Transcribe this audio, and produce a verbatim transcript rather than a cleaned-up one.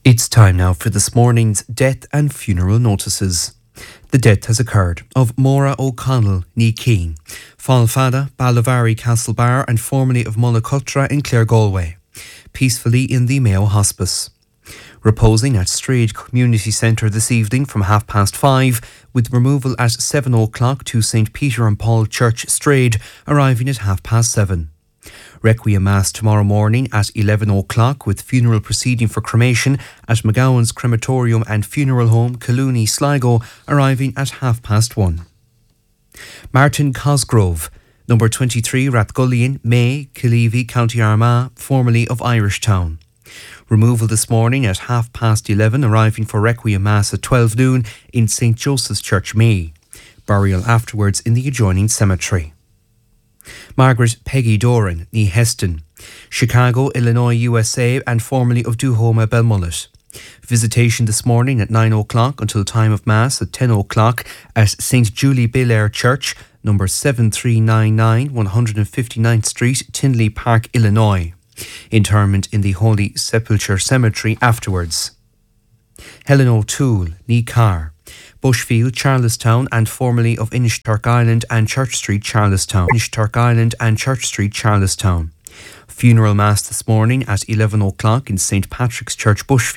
It's time now for this morning's death and funeral notices. The death has occurred of Maura O'Connell, ní Keane, Fálfada, Ballavari, Castlebar and formerly of Mullacutra in Clare Galway, peacefully in the Mayo Hospice. Reposing at Strade Community Centre this evening from half past five, with removal at seven o'clock to Saint Peter and Paul Church, Strade, arriving at half past seven. Requiem Mass tomorrow morning at eleven o'clock with funeral proceeding for cremation at McGowan's Crematorium and Funeral Home, Collooney, Sligo, arriving at half past one. Martin Cosgrove, number twenty-three, Rathgullion, May, Killeavy, County Armagh, formerly of Irishtown. Removal this morning at half past eleven, arriving for Requiem Mass at twelve noon in Saint Joseph's Church, May. Burial afterwards in the adjoining cemetery. Margaret Peggy Doran, ní Heston, Chicago, Illinois, U S A and formerly of Duhoma, Belmullet. Visitation this morning at nine o'clock until time of Mass at ten o'clock at Saint Julie Belair Church, number seven three nine nine, one hundred fifty-ninth Street, Tinley Park, Illinois. Interment in the Holy Sepulchre Cemetery afterwards. Helen O'Toole, ní Carr, Bushfield, Charlestown and formerly of Inishturk Island and Church Street, Charlestown. Inishturk Island and Church Street, Charlestown. Funeral Mass this morning at eleven o'clock in Saint Patrick's Church, Bushfield.